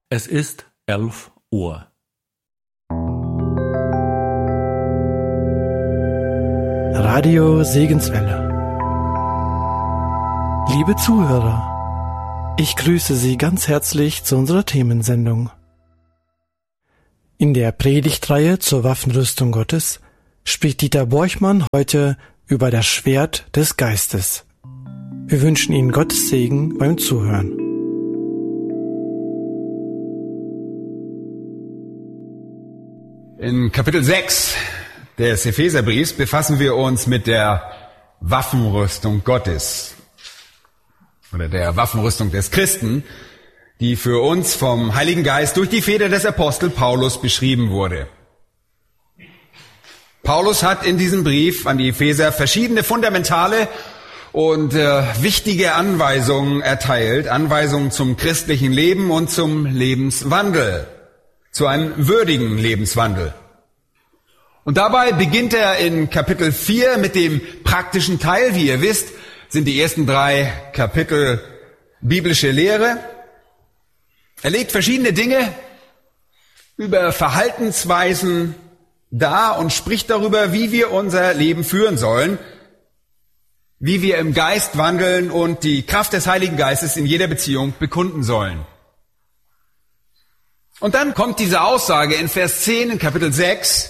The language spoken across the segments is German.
Es ist 11 Uhr. Radio Segenswelle. Liebe Zuhörer, ich grüße Sie ganz herzlich zu unserer Themensendung. In der Predigtreihe zur Waffenrüstung Gottes spricht Dieter Borchmann heute über das Schwert des Geistes. Wir wünschen Ihnen Gottes Segen beim Zuhören. In Kapitel 6 des Epheserbriefs befassen wir uns mit der Waffenrüstung Gottes oder der Waffenrüstung des Christen, die für uns vom Heiligen Geist durch die Feder des Apostel Paulus beschrieben wurde. Paulus hat in diesem Brief an die Epheser verschiedene fundamentale und wichtige Anweisungen erteilt, Anweisungen zum christlichen Leben und zum Lebenswandel, zu einem würdigen Lebenswandel. Und dabei beginnt er in Kapitel 4 mit dem praktischen Teil. Wie ihr wisst, sind die ersten 3 Kapitel biblische Lehre. Er legt verschiedene Dinge über Verhaltensweisen dar und spricht darüber, wie wir unser Leben führen sollen, wie wir im Geist wandeln und die Kraft des Heiligen Geistes in jeder Beziehung bekunden sollen. Und dann kommt diese Aussage in Vers 10 in Kapitel 6,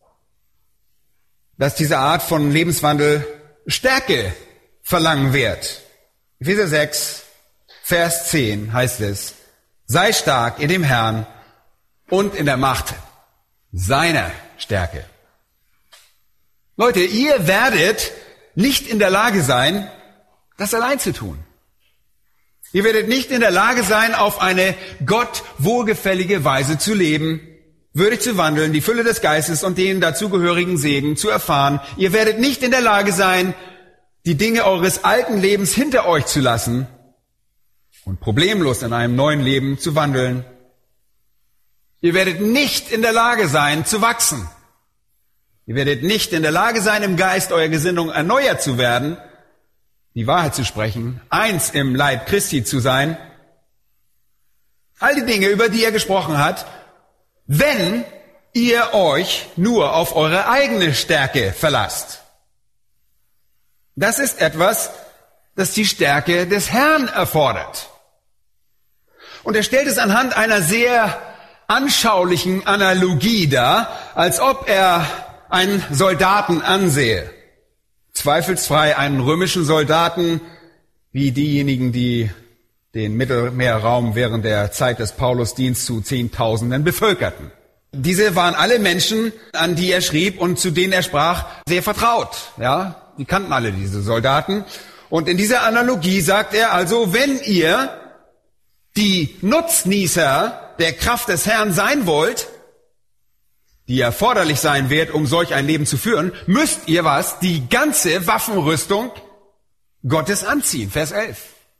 dass diese Art von Lebenswandel Stärke verlangen wird. Epheser 6, Vers 10 heißt es: Sei stark in dem Herrn und in der Macht seiner Stärke. Leute, ihr werdet nicht in der Lage sein, das allein zu tun. Ihr werdet nicht in der Lage sein, auf eine Gott wohlgefällige Weise zu leben, würdig zu wandeln, die Fülle des Geistes und den dazugehörigen Segen zu erfahren. Ihr werdet nicht in der Lage sein, die Dinge eures alten Lebens hinter euch zu lassen und problemlos in einem neuen Leben zu wandeln. Ihr werdet nicht in der Lage sein, zu wachsen. Ihr werdet nicht in der Lage sein, im Geist eurer Gesinnung erneuert zu werden, die Wahrheit zu sprechen, eins im Leib Christi zu sein. All die Dinge, über die er gesprochen hat, wenn ihr euch nur auf eure eigene Stärke verlasst. Das ist etwas, das die Stärke des Herrn erfordert. Und er stellt es anhand einer sehr anschaulichen Analogie dar, als ob er einen Soldaten ansehe. Zweifelsfrei einen römischen Soldaten, wie diejenigen, die den Mittelmeerraum während der Zeit des Paulusdienstes zu Zehntausenden bevölkerten. Diese waren alle Menschen, an die er schrieb und zu denen er sprach, sehr vertraut. Ja, die kannten alle diese Soldaten. Und in dieser Analogie sagt er also, wenn ihr die Nutznießer der Kraft des Herrn sein wollt, die erforderlich sein wird, um solch ein Leben zu führen, müsst ihr was? Die ganze Waffenrüstung Gottes anziehen. Vers 11.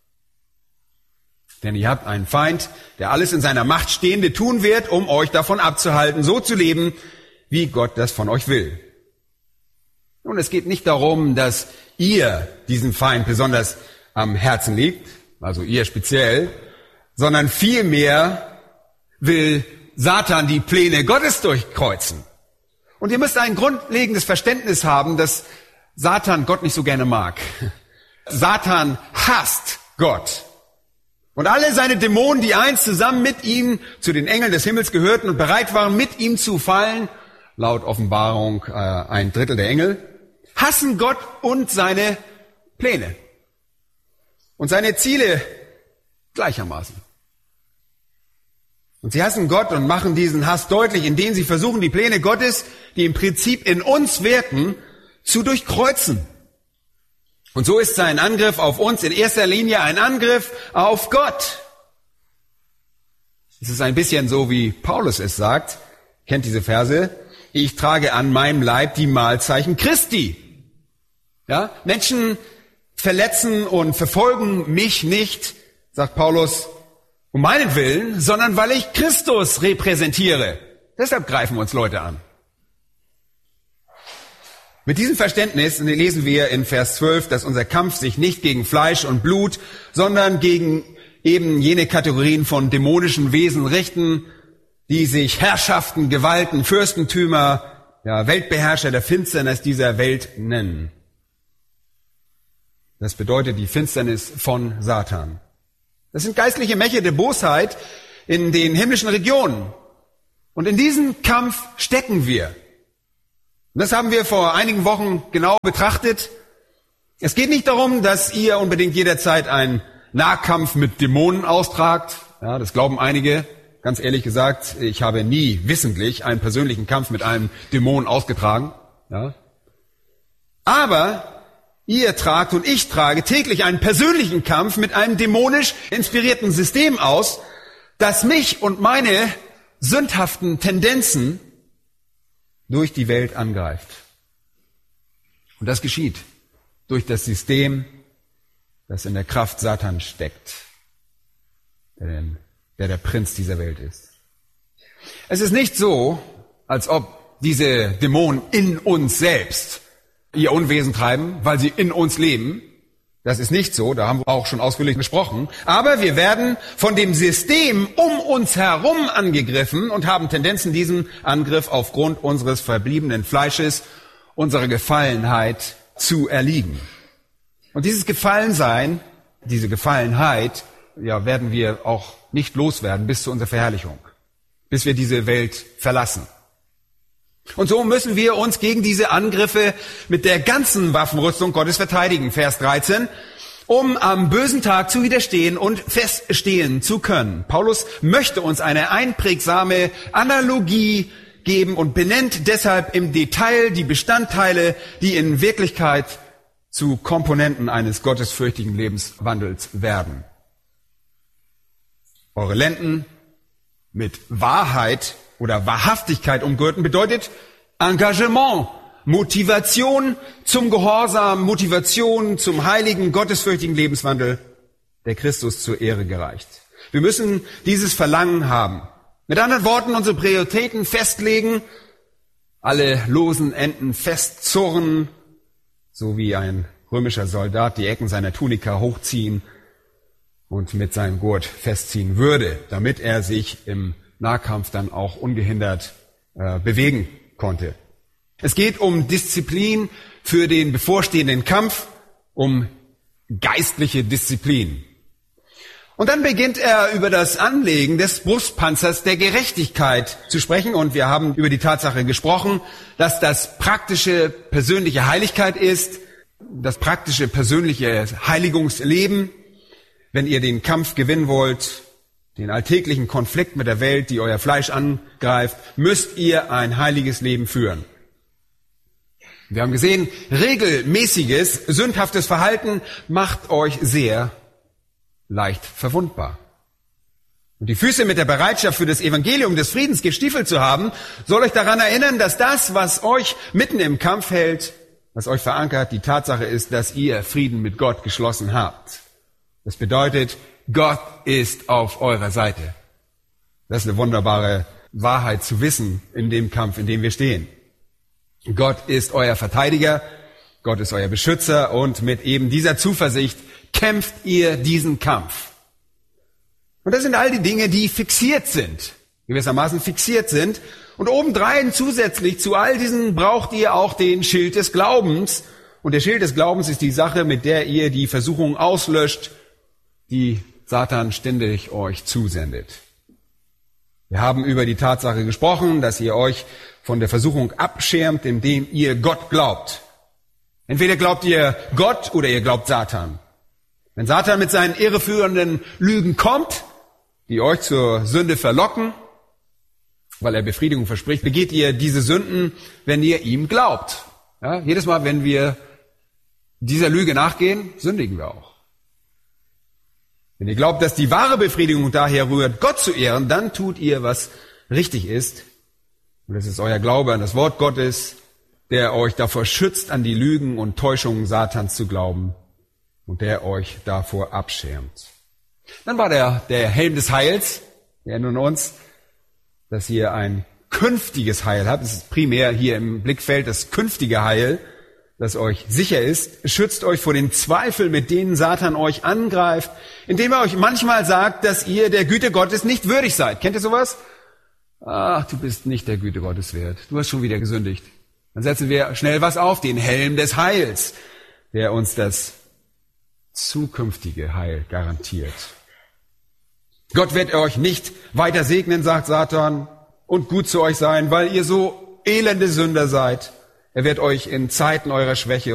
Denn ihr habt einen Feind, der alles in seiner Macht Stehende tun wird, um euch davon abzuhalten, so zu leben, wie Gott das von euch will. Nun, es geht nicht darum, dass ihr diesen Feind besonders am Herzen liegt, also ihr speziell, sondern vielmehr will Satan die Pläne Gottes durchkreuzen. Und ihr müsst ein grundlegendes Verständnis haben, dass Satan Gott nicht so gerne mag. Satan hasst Gott. Und alle seine Dämonen, die einst zusammen mit ihm zu den Engeln des Himmels gehörten und bereit waren, mit ihm zu fallen, laut Offenbarung 1/3 der Engel, hassen Gott und seine Pläne und seine Ziele gleichermaßen. Und sie hassen Gott und machen diesen Hass deutlich, indem sie versuchen, die Pläne Gottes, die im Prinzip in uns wirken, zu durchkreuzen. Und so ist sein Angriff auf uns in erster Linie ein Angriff auf Gott. Es ist ein bisschen so, wie Paulus es sagt, kennt diese Verse: Ich trage an meinem Leib die Mahlzeichen Christi. Ja, Menschen verletzen und verfolgen mich nicht, sagt Paulus, um meinen Willen, sondern weil ich Christus repräsentiere. Deshalb greifen uns Leute an. Mit diesem Verständnis lesen wir in Vers 12, dass unser Kampf sich nicht gegen Fleisch und Blut, sondern gegen eben jene Kategorien von dämonischen Wesen richten, die sich Herrschaften, Gewalten, Fürstentümer, Weltbeherrscher der Finsternis dieser Welt nennen. Das bedeutet die Finsternis von Satan. Das sind geistliche Mächte der Bosheit in den himmlischen Regionen. Und in diesem Kampf stecken wir. Und das haben wir vor einigen Wochen genau betrachtet. Es geht nicht darum, dass ihr unbedingt jederzeit einen Nahkampf mit Dämonen austragt. Ja, das glauben einige. Ganz ehrlich gesagt, ich habe nie wissentlich einen persönlichen Kampf mit einem Dämon ausgetragen. Ja. Aber ihr tragt und ich trage täglich einen persönlichen Kampf mit einem dämonisch inspirierten System aus, das mich und meine sündhaften Tendenzen durch die Welt angreift. Und das geschieht durch das System, das in der Kraft Satans steckt, der Prinz dieser Welt ist. Es ist nicht so, als ob diese Dämonen in uns selbst ihr Unwesen treiben, weil sie in uns leben. Das ist nicht so, da haben wir auch schon ausführlich besprochen. Aber wir werden von dem System um uns herum angegriffen und haben Tendenzen, diesem Angriff aufgrund unseres verbliebenen Fleisches, unserer Gefallenheit zu erliegen. Und dieses Gefallensein, diese Gefallenheit, werden wir auch nicht loswerden bis zu unserer Verherrlichung, bis wir diese Welt verlassen. Und so müssen wir uns gegen diese Angriffe mit der ganzen Waffenrüstung Gottes verteidigen. Vers 13, um am bösen Tag zu widerstehen und feststehen zu können. Paulus möchte uns eine einprägsame Analogie geben und benennt deshalb im Detail die Bestandteile, die in Wirklichkeit zu Komponenten eines gottesfürchtigen Lebenswandels werden. Eure Lenden mit Wahrheit oder Wahrhaftigkeit umgürten bedeutet Engagement, Motivation zum Gehorsam, Motivation zum heiligen, gottesfürchtigen Lebenswandel, der Christus zur Ehre gereicht. Wir müssen dieses Verlangen haben. Mit anderen Worten, unsere Prioritäten festlegen, alle losen Enden festzurren, so wie ein römischer Soldat die Ecken seiner Tunika hochziehen und mit seinem Gurt festziehen würde, damit er sich im Nahkampf dann auch ungehindert bewegen konnte. Es geht um Disziplin für den bevorstehenden Kampf, um geistliche Disziplin. Und dann beginnt er über das Anlegen des Brustpanzers der Gerechtigkeit zu sprechen. Und wir haben über die Tatsache gesprochen, dass das praktische persönliche Heiligkeit ist, das praktische persönliche Heiligungsleben. Wenn ihr den Kampf gewinnen wollt, den alltäglichen Konflikt mit der Welt, die euer Fleisch angreift, müsst ihr ein heiliges Leben führen. Wir haben gesehen, regelmäßiges, sündhaftes Verhalten macht euch sehr leicht verwundbar. Und die Füße mit der Bereitschaft für das Evangelium des Friedens gestiefelt zu haben, soll euch daran erinnern, dass das, was euch mitten im Kampf hält, was euch verankert, die Tatsache ist, dass ihr Frieden mit Gott geschlossen habt. Das bedeutet, Gott ist auf eurer Seite. Das ist eine wunderbare Wahrheit zu wissen in dem Kampf, in dem wir stehen. Gott ist euer Verteidiger, Gott ist euer Beschützer und mit eben dieser Zuversicht kämpft ihr diesen Kampf. Und das sind all die Dinge, die fixiert sind, gewissermaßen fixiert sind. Und obendrein zusätzlich zu all diesen braucht ihr auch den Schild des Glaubens. Und der Schild des Glaubens ist die Sache, mit der ihr die Versuchung auslöscht, die Satan ständig euch zusendet. Wir haben über die Tatsache gesprochen, dass ihr euch von der Versuchung abschirmt, indem ihr Gott glaubt. Entweder glaubt ihr Gott oder ihr glaubt Satan. Wenn Satan mit seinen irreführenden Lügen kommt, die euch zur Sünde verlocken, weil er Befriedigung verspricht, begeht ihr diese Sünden, wenn ihr ihm glaubt. Ja, jedes Mal, wenn wir dieser Lüge nachgehen, sündigen wir auch. Wenn ihr glaubt, dass die wahre Befriedigung daher rührt, Gott zu ehren, dann tut ihr, was richtig ist. Und das ist euer Glaube an das Wort Gottes, der euch davor schützt, an die Lügen und Täuschungen Satans zu glauben und der euch davor abschirmt. Dann war der Helm des Heils, wir erinnern uns, dass ihr ein künftiges Heil habt. Es ist primär hier im Blickfeld das künftige Heil, das euch sicher ist. Schützt euch vor den Zweifeln, mit denen Satan euch angreift, indem er euch manchmal sagt, dass ihr der Güte Gottes nicht würdig seid. Kennt ihr sowas? Ach, du bist nicht der Güte Gottes wert. Du hast schon wieder gesündigt. Dann setzen wir schnell was auf, den Helm des Heils, der uns das zukünftige Heil garantiert. Gott wird euch nicht weiter segnen, sagt Satan, und gut zu euch sein, weil ihr so elende Sünder seid. Er wird euch in Zeiten eurer Schwäche